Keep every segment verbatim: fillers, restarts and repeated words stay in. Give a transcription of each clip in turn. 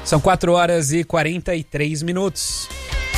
São quatro horas e quarenta e três minutos.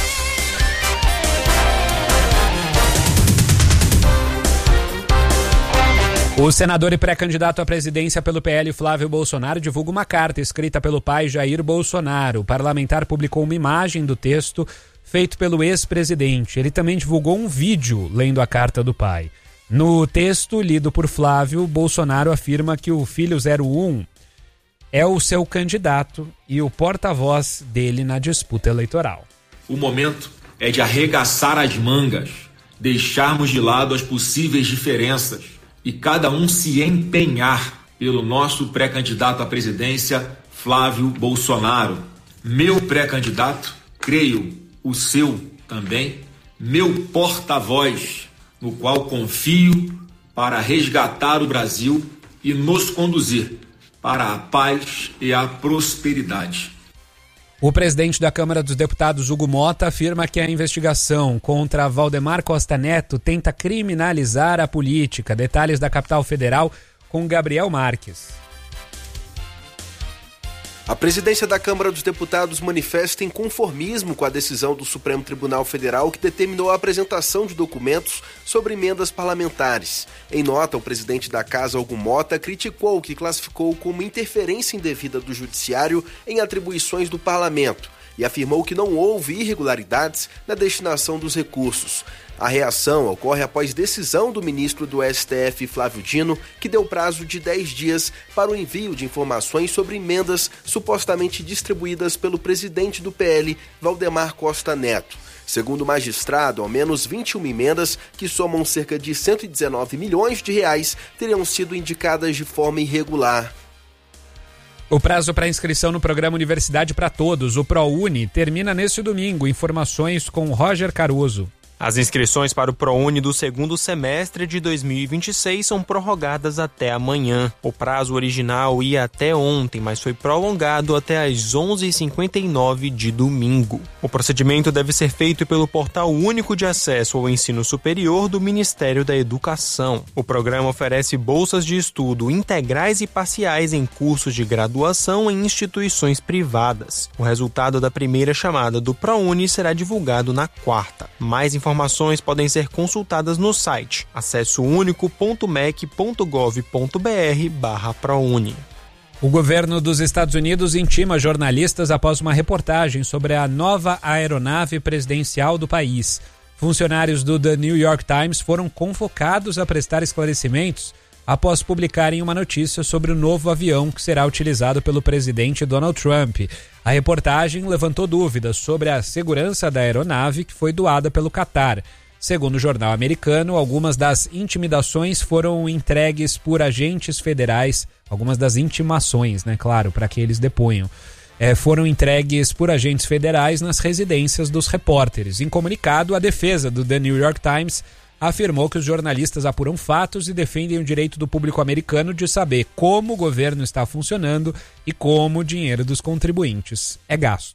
O senador e pré-candidato à presidência pelo P L, Flávio Bolsonaro, divulga uma carta escrita pelo pai Jair Bolsonaro. O parlamentar publicou uma imagem do texto feito pelo ex-presidente. Ele também divulgou um vídeo lendo a carta do pai. No texto, lido por Flávio, Bolsonaro afirma que o filho zero um é o seu candidato e o porta-voz dele na disputa eleitoral. O momento é de arregaçar as mangas, deixarmos de lado as possíveis diferenças e cada um se empenhar pelo nosso pré-candidato à presidência, Flávio Bolsonaro. Meu pré-candidato, creio, o seu também, meu porta-voz, no qual confio para resgatar o Brasil e nos conduzir para a paz e a prosperidade. O presidente da Câmara dos Deputados, Hugo Mota, afirma que a investigação contra Valdemar Costa Neto tenta criminalizar a política. Detalhes da capital federal com Gabriel Marques. A presidência da Câmara dos Deputados manifesta inconformismo com a decisão do Supremo Tribunal Federal que determinou a apresentação de documentos sobre emendas parlamentares. Em nota, o presidente da Casa, Hugo Mota, criticou o que classificou como interferência indevida do Judiciário em atribuições do Parlamento e afirmou que não houve irregularidades na destinação dos recursos. A reação ocorre após decisão do ministro do S T F, Flávio Dino, que deu prazo de dez dias para o envio de informações sobre emendas supostamente distribuídas pelo presidente do P L, Valdemar Costa Neto. Segundo o magistrado, ao menos vinte e uma emendas, que somam cerca de cento e dezenove milhões de reais, teriam sido indicadas de forma irregular. O prazo para inscrição no programa Universidade para Todos, o ProUni, termina neste domingo. Informações com Roger Caruso. As inscrições para o ProUni do segundo semestre de dois mil e vinte e seis são prorrogadas até amanhã. O prazo original ia até ontem, mas foi prolongado até às onze e cinquenta e nove de domingo. O procedimento deve ser feito pelo Portal Único de Acesso ao Ensino Superior do Ministério da Educação. O programa oferece bolsas de estudo integrais e parciais em cursos de graduação em instituições privadas. O resultado da primeira chamada do ProUni será divulgado na quarta. Mais informações Informações podem ser consultadas no site acesso único ponto mec ponto gov ponto br barra ProUni. O governo dos Estados Unidos intima jornalistas após uma reportagem sobre a nova aeronave presidencial do país. Funcionários do The New York Times foram convocados a prestar esclarecimentos após publicarem uma notícia sobre o novo avião que será utilizado pelo presidente Donald Trump. A reportagem levantou dúvidas sobre a segurança da aeronave que foi doada pelo Catar. Segundo o jornal americano, algumas das intimidações foram entregues por agentes federais, algumas das intimações, né, claro, para que eles deponham, é, foram entregues por agentes federais nas residências dos repórteres. Em comunicado, a defesa do The New York Times afirmou que os jornalistas apuram fatos e defendem o direito do público americano de saber como o governo está funcionando e como o dinheiro dos contribuintes é gasto.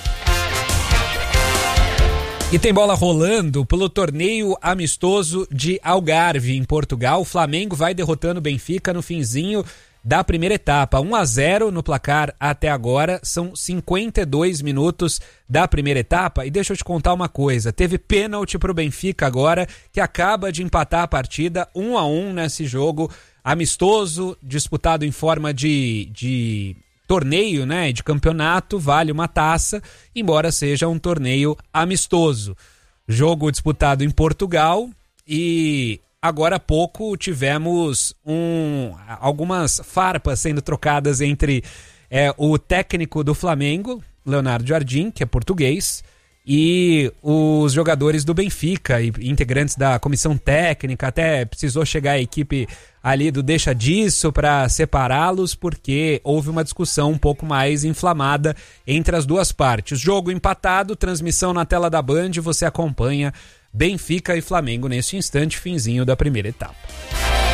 E tem bola rolando pelo torneio amistoso de Algarve, em Portugal. O Flamengo vai derrotando o Benfica no finzinho da primeira etapa, um a zero no placar até agora, são cinquenta e dois minutos da primeira etapa. E deixa eu te contar uma coisa, teve pênalti para o Benfica agora, que acaba de empatar a partida um a um nesse jogo amistoso, disputado em forma de, de torneio, né, de campeonato, vale uma taça, embora seja um torneio amistoso. Jogo disputado em Portugal e agora há pouco tivemos um, algumas farpas sendo trocadas entre é, o técnico do Flamengo, Leonardo Jardim, que é português, e os jogadores do Benfica, e integrantes da comissão técnica. Até precisou chegar a equipe ali do Deixa Disso para separá-los, porque houve uma discussão um pouco mais inflamada entre as duas partes. Jogo empatado, transmissão na tela da Band, você acompanha Benfica e Flamengo neste instante, finzinho da primeira etapa.